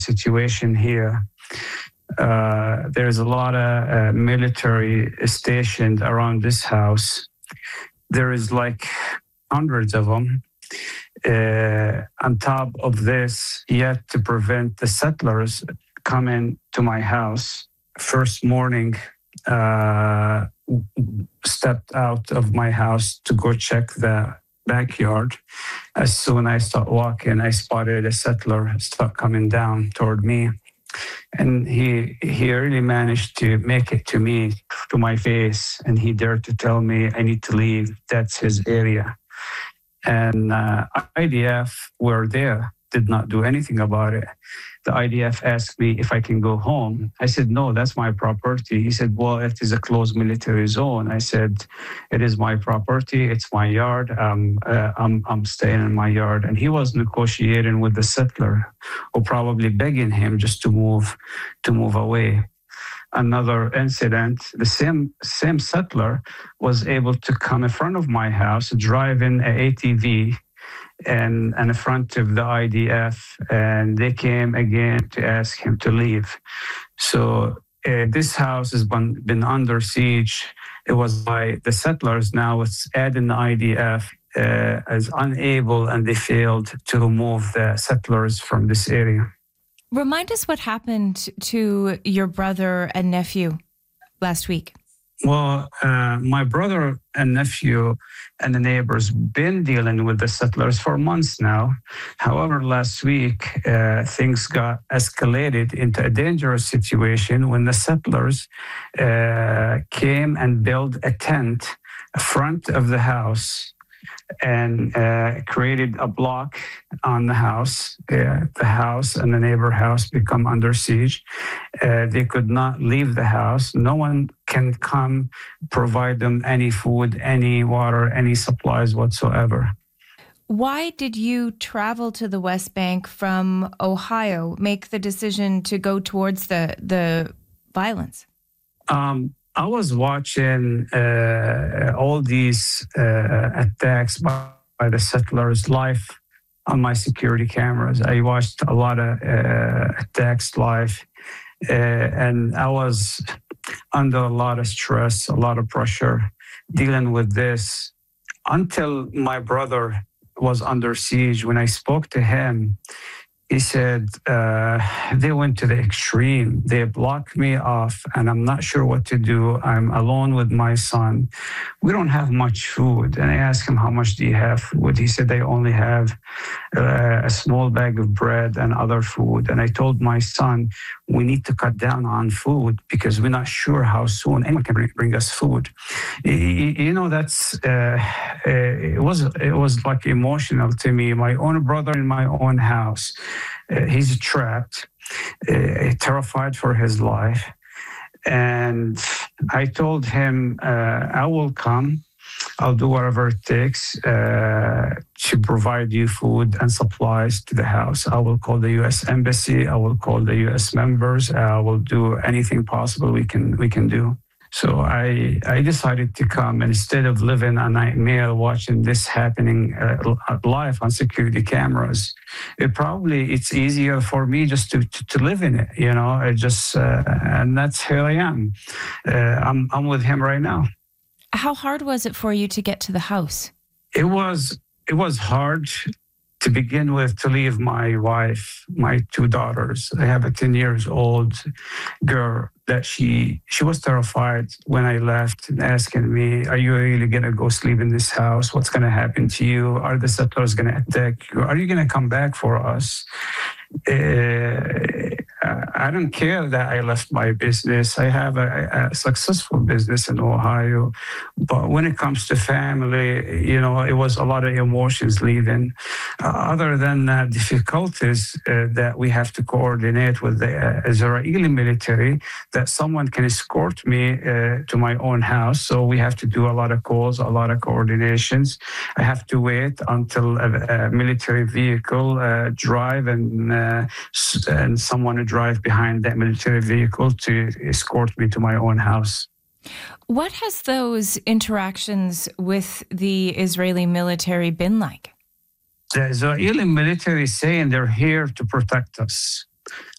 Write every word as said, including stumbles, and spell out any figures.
situation here. Uh, there's a lot of uh, military stationed around this house. There is like hundreds of them. Uh, on top of this, yet to prevent the settlers coming to my house. First morning, uh, stepped out of my house to go check the backyard. As soon as I start walking, I spotted a settler start coming down toward me. And he he really managed to make it to me, to my face, and he dared to tell me I need to leave. That's his area. And uh, I D F were there, did not do anything about it. The I D F asked me if I can go home. I said, no, that's my property. He said, well, it is a closed military zone. I said, it is my property. It's my yard. Um, uh, I'm, I'm staying in my yard. And he was negotiating with the settler, or probably begging him just to move, to move away. Another incident, the same same settler was able to come in front of my house, driving an A T V, and, and in front of the I D F, and they came again to ask him to leave. So uh, this house has been, been under siege. It was by the settlers. Now it's adding the I D F uh, as unable, and they failed to remove the settlers from this area. Remind us what happened to your brother and nephew last week. Well, uh, my brother and nephew and the neighbors been dealing with the settlers for months now. However, last week, uh, things got escalated into a dangerous situation when the settlers uh, came and built a tent in front of the house and uh, created a block on the house. Uh, the house and the neighbor house become under siege. Uh, they could not leave the house. No one can come provide them any food, any water, any supplies whatsoever. Why did you travel to the West Bank from Ohio, make the decision to go towards the, the violence? Um, I was watching uh, all these uh, attacks by, by the settlers live on my security cameras. I watched a lot of uh, attacks live, uh, and I was under a lot of stress, a lot of pressure dealing with this until my brother was under siege. When I spoke to him, he said, uh, they went to the extreme. They blocked me off, and I'm not sure what to do. I'm alone with my son. We don't have much food. And I asked him, how much do you have food? He said, they only have uh, a small bag of bread and other food. And I told my son, we need to cut down on food because we're not sure how soon anyone can bring, bring us food. You know, that's, uh, it was, it was like emotional to me. My own brother in my own house. Uh, he's trapped, uh, terrified for his life. And I told him, uh, I will come. I'll do whatever it takes uh, to provide you food and supplies to the house. I will call the U S Embassy. I will call the U S members. I will do anything possible we can we can do. So I I decided to come, and instead of living a nightmare watching this happening uh, live on security cameras, it probably it's easier for me just to to, to live in it, you know. I just uh, and that's here I am. Uh, I'm I'm with him right now. How hard was it for you to get to the house? It was it was hard to begin with, to leave my wife, my two daughters. I have a ten years old girl that she she was terrified when I left, and asking me, are you really gonna go sleep in this house? What's gonna happen to you? Are the settlers gonna attack you? Are you gonna come back for us? Uh, I don't care that I left my business. I have a, a successful business in Ohio. But when it comes to family, you know, it was a lot of emotions leaving. Uh, other than uh, difficulties uh, that we have to coordinate with the uh, Israeli military, that someone can escort me uh, to my own house. So we have to do a lot of calls, a lot of coordinations. I have to wait until a, a military vehicle uh, drive and uh, and someone to drive behind that military vehicle to escort me to my own house. What has those interactions with the Israeli military been like? The Israeli military is saying they're here to protect us.